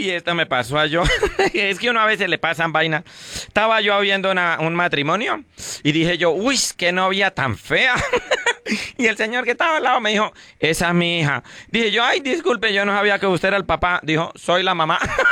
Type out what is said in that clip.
Ay, esto me pasó a yo. Es que uno a veces le pasan vainas. Estaba yo viendo un matrimonio y dije yo, uy, qué novia tan fea. Y el señor que estaba al lado me dijo, esa es mi hija. Dije yo, ay, disculpe, yo no sabía que usted era el papá. Dijo, soy la mamá.